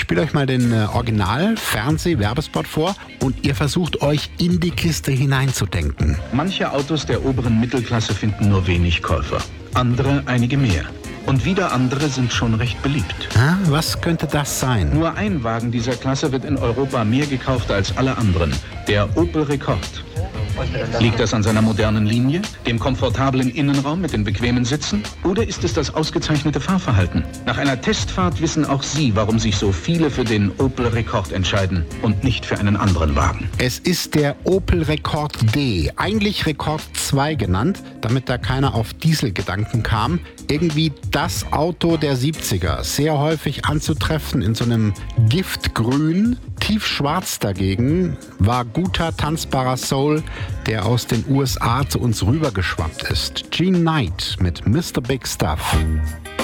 spiele euch mal den Original-Fernseh-Werbespot vor und ihr versucht euch in die Kiste hineinzudenken. Manche Autos der oberen Mittelklasse finden nur wenig Käufer, andere einige mehr. Und wieder andere sind schon recht beliebt. Was könnte das sein? Nur ein Wagen dieser Klasse wird in Europa mehr gekauft als alle anderen, der Opel Rekord. Liegt das an seiner modernen Linie, dem komfortablen Innenraum mit den bequemen Sitzen? Oder ist es das ausgezeichnete Fahrverhalten? Nach einer Testfahrt wissen auch Sie, warum sich so viele für den Opel Rekord entscheiden und nicht für einen anderen Wagen. Es ist der Opel Rekord D, eigentlich Rekord 2 genannt, damit da keiner auf Dieselgedanken kam. Irgendwie das Auto der 70er, sehr häufig anzutreffen in so einem Giftgrün. Tiefschwarz dagegen war guter, tanzbarer Soul, der aus den USA zu uns rübergeschwappt ist. Gene Knight mit Mr. Big Stuff.